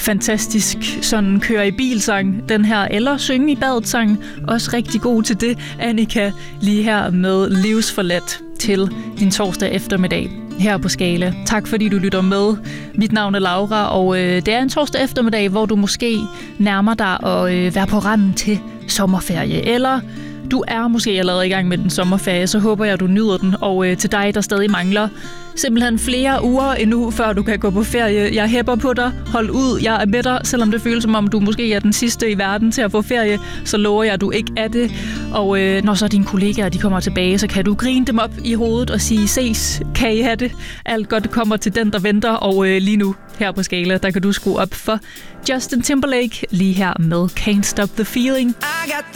fantastisk sådan køre i bilsang, den her, eller synge i badet sang. Også rigtig god til det, Annika, lige her med Livsforladt til din torsdag eftermiddag her på Skala. Tak fordi du lytter med. Mit navn er Laura, og det er en torsdag eftermiddag, hvor du måske nærmer dig at være på randen til sommerferie, eller du er måske allerede i gang med den sommerferie, så håber jeg, at du nyder den. Og til dig, der stadig mangler simpelthen flere uger endnu, før du kan gå på ferie. Jeg hæpper på dig. Hold ud. Jeg er med dig. Selvom det føles som om, du måske er den sidste i verden til at få ferie, så lover jeg, at du ikke er det. Og når så dine kollegaer de kommer tilbage, så kan du grine dem op i hovedet og sige, ses, kan I have det? Alt godt kommer til den, der venter. Og lige nu her på Skala, der kan du skrue op for Justin Timberlake lige her med Can't Stop the Feeling.